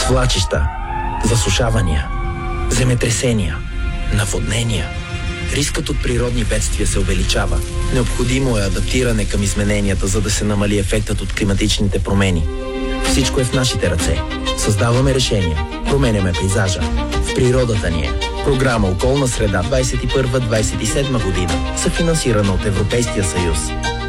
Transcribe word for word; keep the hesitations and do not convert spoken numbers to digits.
Свлачища, засушавания, земетресения, наводнения. Рискът от природни бедствия се увеличава. Необходимо е адаптиране към измененията, за да се намали ефектът от климатичните промени. Всичко е в нашите ръце. Създаваме решения. Променяме пейзажа. В природата ни е. Програма Околна среда двадесет и първа - двадесет и седма година. Съфинансирана от Европейския съюз.